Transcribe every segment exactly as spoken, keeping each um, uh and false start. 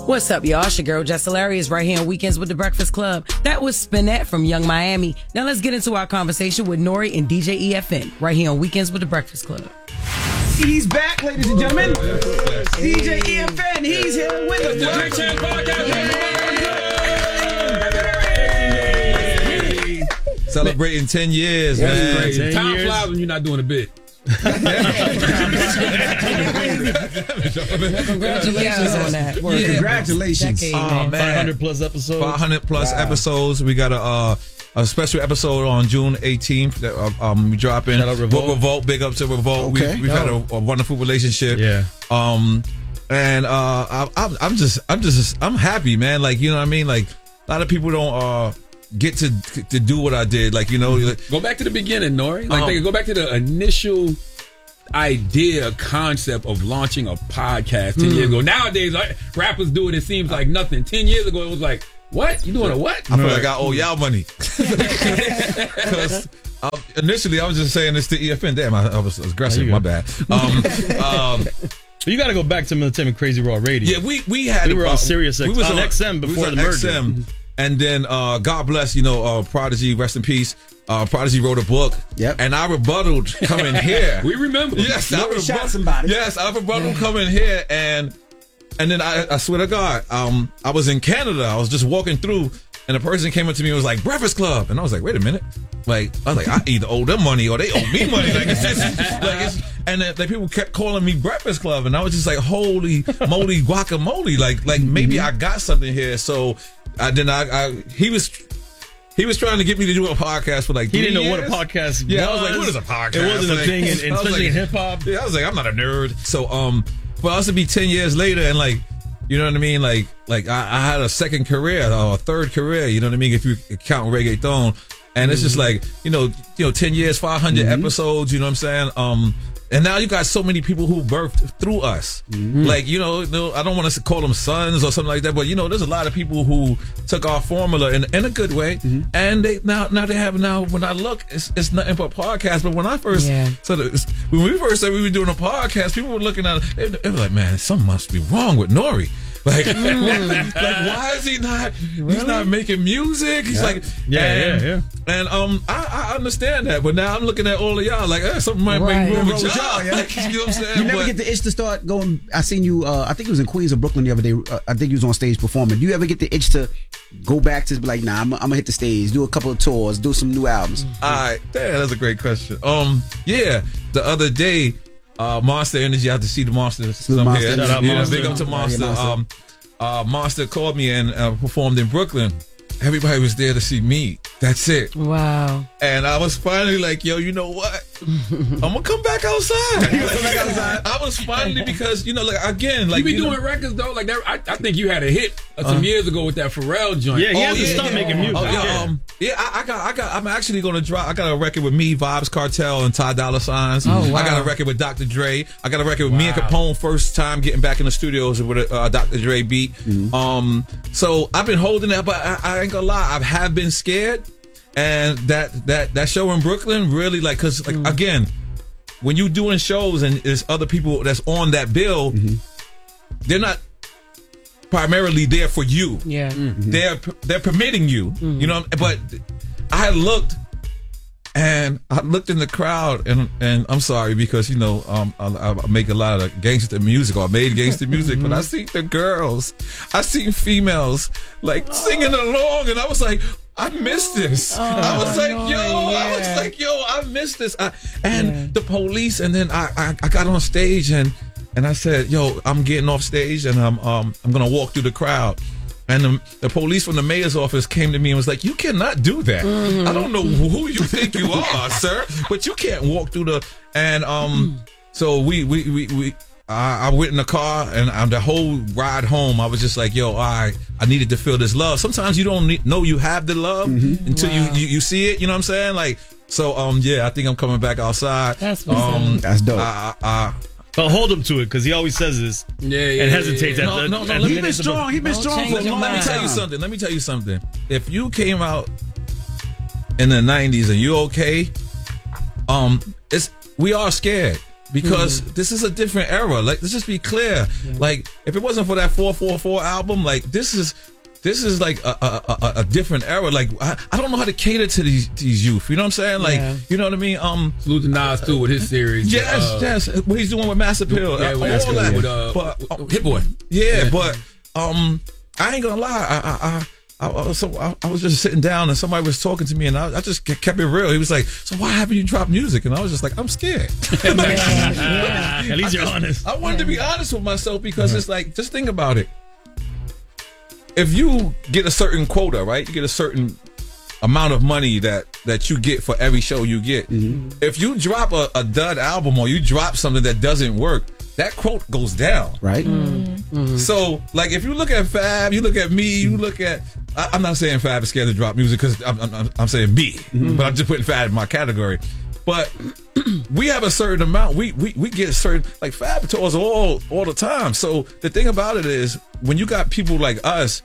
What's up, y'all? It's your girl, Jess Hilarious, right here on Weekends with the Breakfast Club. That was Spinette from Young Miami. Now let's get into our conversation with Nori and D J E F N, right here on Weekends with the Breakfast Club. He's back, ladies and gentlemen. D J E F N, he's here with us. The Drink Champs Podcast. Celebrating ten years, That's man. crazy. Time years. flies when you're not doing a bit. Congratulations on that. Word. Yeah. Congratulations. Decade, Oh, man. five hundred plus episodes. five hundred plus Wow. episodes. We got a uh, a special episode on June eighteenth that uh, um, we dropping. Shout out Revolt. Revolt. Big up to Revolt. Okay. We, we've had a, a wonderful relationship. Yeah. Um, and uh, I, I'm, I'm just, I'm just, I'm happy, man. Like, you know what I mean? Like, a lot of people don't uh get to to do what I did. Like, you know, like, Go back to the beginning, Nori. Like, Um, think, go back to the initial idea, concept of launching a podcast ten years ago. Nowadays, like, rappers do it. It seems like nothing. Ten years ago, it was like, what? You doing a what? I feel like I owe y'all money. Because uh, initially, I was just saying this to E F N. Damn, I, I was aggressive. My bad. Um, um, You got to go back to Militant and Crazy Raw Radio. yeah, we we had We were uh, on Sirius X- on X M we was before on the merger. X M. And then uh, God bless, you know, uh, Prodigy, rest in peace. Uh, Prodigy wrote a book. Yep. And I rebutted coming here. We remember. Yes, I Nori shot rebut- somebody. Yes, I rebutted coming here, and and then I, I swear to God, um, I was in Canada. I was just walking through, and a person came up to me and was like, "Breakfast Club," and I was like, "Wait a minute." Like, I was like, I either owe them money or they owe me money. Like, it's just, like it's, and then like, people kept calling me Breakfast Club, and I was just like, holy moly guacamole. Like, like maybe I got something here. So I then I, I he was he was trying to get me to do a podcast for like He three didn't know years. what a podcast Yeah, was. I was like, what is a podcast? It wasn't a Like, thing, in, I was especially like- in hip hop. Yeah, I was like, I'm not a nerd. So um, for us to be ten years later and like, you know what I mean? Like, like I, I had a second career or a third career. You know what I mean? If you count Reggaeton, and it's just like, you know, you know, ten years, five hundred episodes. You know what I'm saying? Um, and now you got so many people who birthed through us. Like, you know, no, I don't want to call them sons or something like that, but you know, there's a lot of people who took our formula in, in a good way, and they now now they have now. When I look, it's, it's nothing but podcast. But when I first, Yeah. so the, when we first said we were doing a podcast, people were looking at it. They, they were like, "Man, something must be wrong with Nori." Like, like, why is he not? He's not making music. He's like, Yeah, and, yeah, yeah. And um, I, I understand that, but now I'm looking at all of y'all like, eh, something might Right. be wrong Wrong with with y'all. y'all, yeah. Like, you know what I'm saying? You never But- get the itch to start going. I seen you. Uh, I think it was in Queens or Brooklyn the other day. Uh, I think you was on stage performing. Do you ever get the itch to go back to be like, nah, I'm, I'm gonna hit the stage, do a couple of tours, do some new albums? All right, damn, that's a great question. Um, yeah, the other day, uh, Monster Energy. I have to see the Monster. some Monster. here. Shout out Yeah, Monster. big up to Yeah, Monster. Monster. Um, uh, Monster called me and uh, performed in Brooklyn. Everybody was there to see me. That's it. Wow. And I was finally like, yo, you know what? I'm gonna come back outside. I was finally, because, you know, like, again, like, You be you know- doing records though, like that. I, I think you had a hit uh, some years ago with that Pharrell joint. Yeah, he Oh, has to yeah, stop yeah. making music. Oh, yeah, Yeah. um, yeah, I, I got, I got, I'm actually gonna drop. I got a record with me, Vibes Cartel, and Ty Dolla Signs. Oh, wow. I got a record with Doctor Dre. I got a record with me and Capone. First time getting back in the studios with a uh, Doctor Dre beat. Um, so I've been holding that, but I, I ain't gonna lie, I have been scared. And that that that show in Brooklyn really, like, cause like again, when you doing shows and there's other people that's on that bill, they're not primarily there for you. Yeah. They're they're permitting you, you know. But I had looked, and I looked in the crowd, and and I'm sorry because you know um I, I make a lot of gangster music, or I made gangster music, but I seen the girls, I seen females like singing along, and I was like, I missed this. I was like, no, yo, I was yeah. like, yo, I missed this. I, and Yeah. the police, and then I, I I got on stage and. And I said, "Yo, I'm getting off stage, and I'm um I'm gonna walk through the crowd." And the, the police from the mayor's office came to me and was like, "You cannot do that. I don't know who you think you are, sir, but you can't walk through the." And um, so we we we we. I, I went in the car, and um, the whole ride home, I was just like, "Yo, I I needed to feel this love." Sometimes you don't need, know you have the love until Wow. you, you you see it. You know what I'm saying? Like, so um, yeah, I think I'm coming back outside. That's what's um, up. That's dope. I, I, I, But hold him to it, because he always says this Yeah, yeah, and yeah, hesitates yeah. at No, the. no, no, at let the me He been minutes of a- strong. He been Don't strong change for a your long Let me mind. tell you time. something. Let me tell you something. If you came out in the nineties and you okay, um, it's we are scared. because Mm-hmm. this is a different era. Like, let's just be clear. Yeah. Like, if it wasn't for that four four four album, like this is this is like a a, a, a different era. Like, I, I don't know how to cater to these these youth. You know what I'm saying? Like, Yeah. you know what I mean? Um, Salute to Nas too with his series. yes, uh, yes. What he's doing with Mass Appeal, Yeah, uh, with, all Mass Appeal, that. with uh, but Hit Boy. yeah, Yeah. but um, I ain't gonna lie. I I. I I, I, was so, I, I was just sitting down and somebody was talking to me and I, I just ke- kept it real. He was like, "So why haven't you dropped music?" And I was just like, "I'm scared." Like, Yeah. At least I you're just- honest. I wanted to be honest with myself because it's like, just think about it. If you get a certain quota, right? You get a certain amount of money that that you get for every show you get. If you drop a, a dud album or you drop something that doesn't work, that quote goes down. Right? So, like, if you look at Fab, you look at me, you look at. I, I'm not saying Fab is scared to drop music because I'm, I'm, I'm saying me, but I'm just putting Fab in my category. But we have a certain amount. We we we get a certain, like, Fab tours all all the time. So the thing about it is, when you got people like us,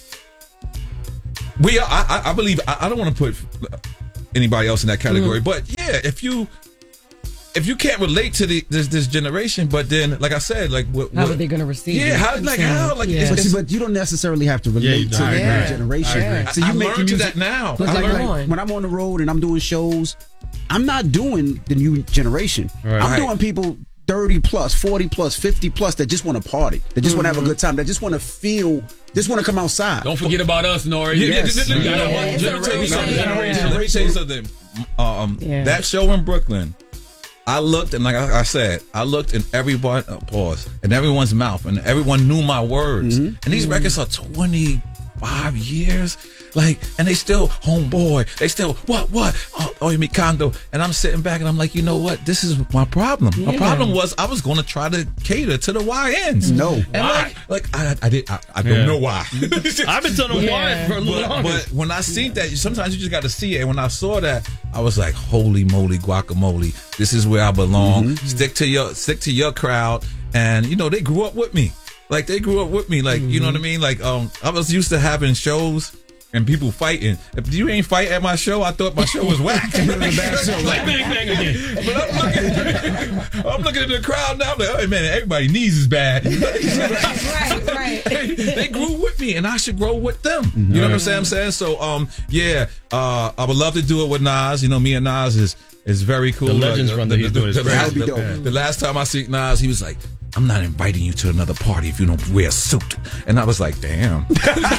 we are, I, I I believe I, I don't want to put anybody else in that category, but yeah, if you. If you can't relate to the this, this generation, but then, like I said, like what, How what- are they going to receive Yeah, it? how like how like Yeah. it's, But, it's, see, but you don't necessarily have to relate you to don't. the Yeah. new generation. I agree. So you I make learned music that now. Look I like like, Learn. like when I'm on the road and I'm doing shows, I'm not doing the new generation. Right. I'm Right. doing people thirty plus, forty plus, fifty plus that just want to party, that just want to have a Mm-hmm. good time, that just want to feel, just want to come outside. Don't forget about us, Nori. Yeah, Yes. yeah, yeah, yeah, Yeah. yeah. Let me tell you something. Yeah. Let me tell you something. Um, Yeah. that show in Brooklyn, I looked and like I I said, I looked in everyone uh, pause in everyone's mouth, and everyone knew my words. And these records are twenty-five years, like, and they still homeboy. They still what what oh, oh you mean Kondo? And I'm sitting back and I'm like, you know what? This is my problem. My Yeah. problem was I was going to try to cater to the Y Ns. No. and Why? like like I I did I, I don't Yeah. know why. I've been telling them Yeah. why for a little But, longer. but when I seen that, sometimes you just got to see it. And when I saw that, I was like, "Holy moly, guacamole! This is where I belong." Stick to your, stick to your crowd, and you know they grew up with me. Like they grew up with me. Like you know what I mean. Like um, I was used to having shows and people fighting. If you ain't fight at my show, I thought my show was whack. Like bang bang again. But I'm looking, I'm looking at the crowd now. I'm like, oh man, everybody's knees is bad. Right, right. they, they grew with me, and I should grow with them. You know what I'm saying? I'm saying so. Um, yeah. Uh, I would love to do it with Nas. You know, me and Nas is is very cool. The Legends Uh, run that he's doing is the, crazy. last, That would be the- dope. the last time I see Nas, he was like, "I'm not inviting you to another party if you don't wear a suit." And I was like, "Damn."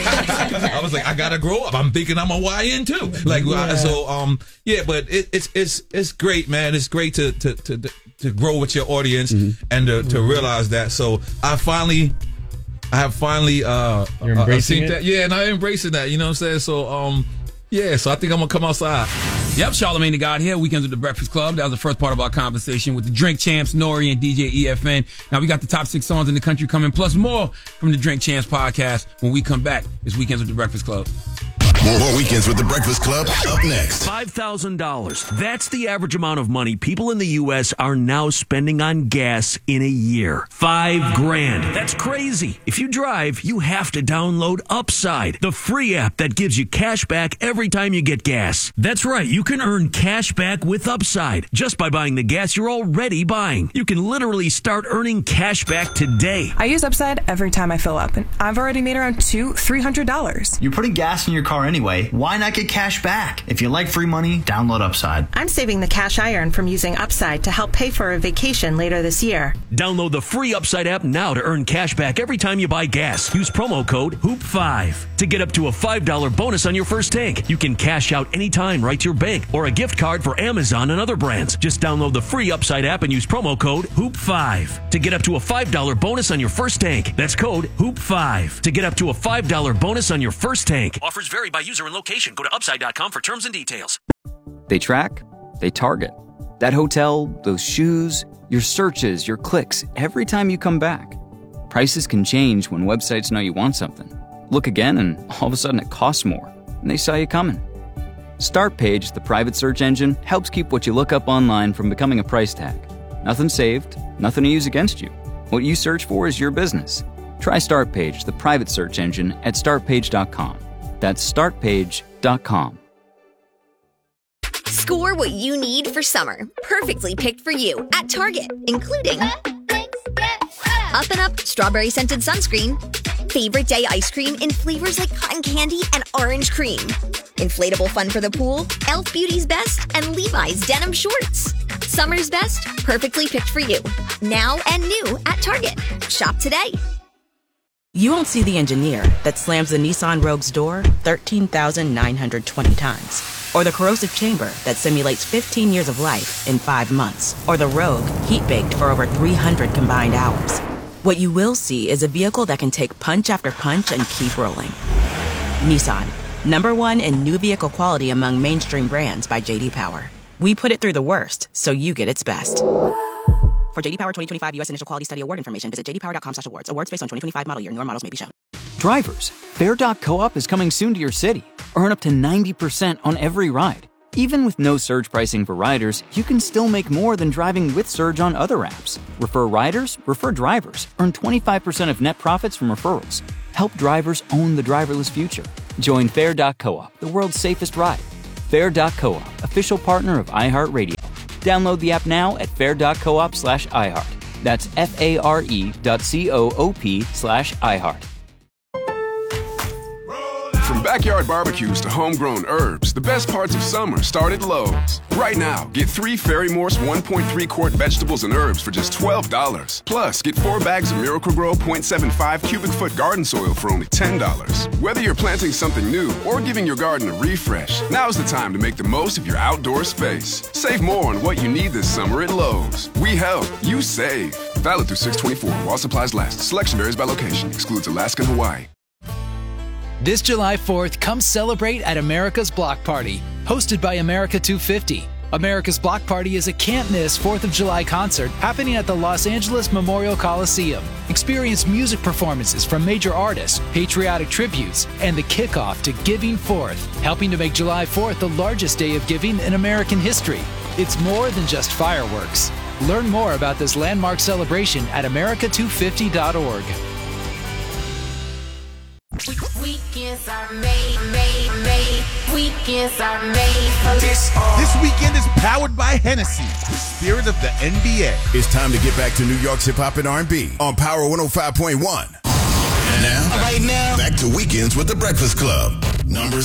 I was like, "I gotta grow up. I'm thinking I'm a Y N too." Like, Yeah. so um, yeah. But it, it's it's it's great, man. It's great to to to to grow with your audience and to, to realize that. So I finally. I have finally uh, You're uh, embracing seen it? that. Yeah, and I'm embracing that. You know what I'm saying? So um, yeah. So I think I'm gonna come outside. Yep, Charlamagne the God here, Weekends with the Breakfast Club. That was the first part of our conversation with the Drink Champs, Nori and D J E F N. Now we got the top six songs in the country coming, plus more from the Drink Champs podcast. When we come back, it's Weekends with the Breakfast Club. More, more Weekends with the Breakfast Club up next. five thousand dollars. That's the average amount of money people in the U S are now spending on gas in a year. Five grand. That's crazy. If you drive, you have to download Upside, the free app that gives you cash back every time you get gas. That's right. You can earn cash back with Upside just by buying the gas you're already buying. You can literally start earning cash back today. I use Upside every time I fill up, and I've already made around two, three hundred dollars. You're putting gas in your car anyway. Why not get cash back? If you like free money, download Upside. I'm saving the cash I earn from using Upside to help pay for a vacation later this year. Download the free Upside app now to earn cash back every time you buy gas. Use promo code hoop five to get up to a five dollar bonus on your first tank. You can cash out anytime right to your bank or a gift card for Amazon and other brands. Just download the free Upside app and use promo code hoop five to get up to a five dollar bonus on your first tank. That's code hoop five to get up to a five dollar bonus on your first tank. Offers vary by user and location. Go to upside dot com for terms and details. They track, they target. That hotel, those shoes, your searches, your clicks, every time you come back. Prices can change when websites know you want something. Look again and all of a sudden it costs more, and they saw you coming. Startpage, the private search engine, helps keep what you look up online from becoming a price tag. Nothing saved, nothing to use against you. What you search for is your business. Try Startpage, the private search engine, at start page dot com. That's start page dot com. Score what you need for summer, perfectly picked for you at Target, including Up and Up Strawberry Scented Sunscreen, Favorite Day Ice Cream in flavors like cotton candy and orange cream, Inflatable Fun for the Pool, e l f Beauty's Best, and Levi's Denim Shorts. Summer's best, perfectly picked for you. Now and new at Target. Shop today. You won't see the engineer that slams the Nissan Rogue's door thirteen thousand nine hundred twenty times. Or the corrosive chamber that simulates fifteen years of life in five months. Or the Rogue heat-baked for over three hundred combined hours. What you will see is a vehicle that can take punch after punch and keep rolling. Nissan, number one in new vehicle quality among mainstream brands by J D Power. We put it through the worst, so you get its best. For J D Power twenty twenty-five U S Initial Quality Study Award information, visit j d power dot com slash awards. Awards based on twenty twenty-five model year. Newer models may be shown. Drivers, Fair dot co-op is coming soon to your city. Earn up to ninety percent on every ride. Even with no surge pricing for riders, you can still make more than driving with Surge on other apps. Refer riders, refer drivers. Earn twenty-five percent of net profits from referrals. Help drivers own the driverless future. Join Fair dot co-op, the world's safest ride. Fair dot co-op, official partner of iHeartRadio. Download the app now at fair dot coop slash iHeart. That's F-A-R-E dot C-O-O-P slash iHeart. From backyard barbecues to homegrown herbs, the best parts of summer start at Lowe's. Right now, get three Fairy Morse one point three quart vegetables and herbs for just twelve dollars. Plus, get four bags of Miracle-Gro point seven five cubic foot garden soil for only ten dollars. Whether you're planting something new or giving your garden a refresh, now's the time to make the most of your outdoor space. Save more on what you need this summer at Lowe's. We help, you save. Valid through six twenty-four while supplies last. Selection varies by location. Excludes Alaska and Hawaii. This July fourth, come celebrate at America's Block Party, hosted by America two fifty. America's Block Party is a can't-miss fourth of July concert happening at the Los Angeles Memorial Coliseum. Experience music performances from major artists, patriotic tributes, and the kickoff to Giving Fourth, helping to make July fourth the largest day of giving in American history. It's more than just fireworks. Learn more about this landmark celebration at america two fifty dot org. Weekends are made, made, made. Weekends are made for this. This weekend is powered by Hennessy, the spirit of the N B A. It's time to get back to New York's hip hop and R and B on Power one oh five point one. And now, right now, back to Weekends with the Breakfast Club. Number